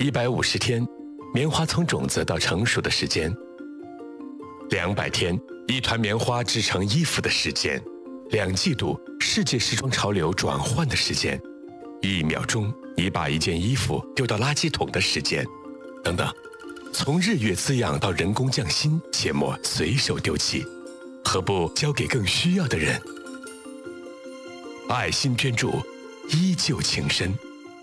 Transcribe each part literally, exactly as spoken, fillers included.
一百五十天，棉花从种子到成熟的时间；两百天，一团棉花织成衣服的时间；两季度，世界时装潮流转换的时间；一秒钟，你把一件衣服丢到垃圾桶的时间，等等。从日月滋养到人工匠心，切莫随手丢弃，何不交给更需要的人？爱心捐助，依旧情深。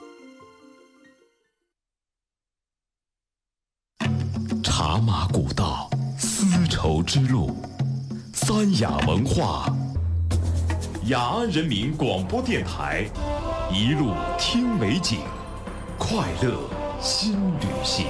茶马古道，丝绸之路，三雅文化。雅安人民广播电台，一路听美景，快乐新旅行。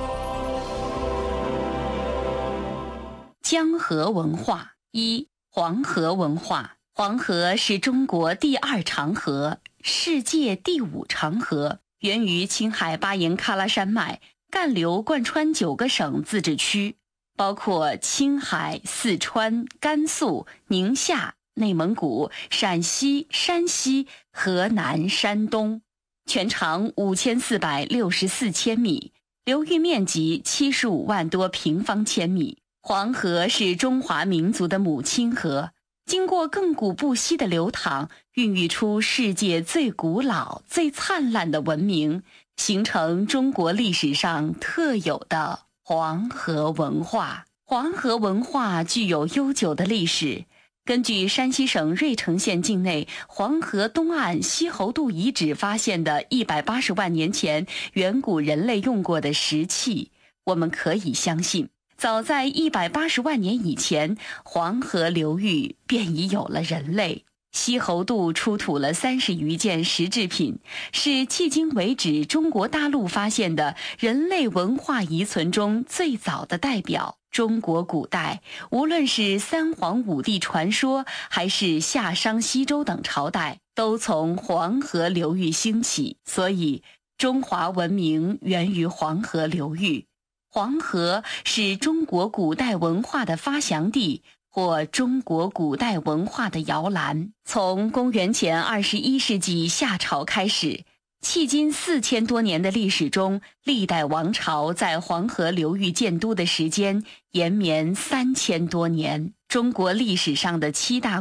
江河文化一，黄河文化。黄河是中国第二长河，世界第五长河，源于青海巴颜喀拉山脉，干流贯穿九个省自治区，包括青海、四川、甘肃、宁夏、内蒙古、陕西、山西、河南、山东，全长五千四百六十四千米，流域面积七十五万多平方千米。黄河是中华民族的母亲河，经过亘古不息的流淌，孕育出世界最古老、最灿烂的文明，形成中国历史上特有的黄河文化。黄河文化具有悠久的历史。根据山西省芮城县境内黄河东岸西侯渡遗址发现的一百八十万年前远古人类用过的石器，我们可以相信，早在一百八十万年以前，黄河流域便已有了人类。西侯渡出土了三十余件石制品，是迄今为止中国大陆发现的人类文化遗存中最早的代表。中国古代，无论是三皇五帝传说，还是夏商西周等朝代，都从黄河流域兴起，所以中华文明源于黄河流域。黄河是中国古代文化的发祥地，或中国古代文化的摇篮。从公元前二十一世纪夏朝开始，迄今四千多年的历史中，历代王朝在黄河流域建都的时间延绵三千多年。中国历史上的七大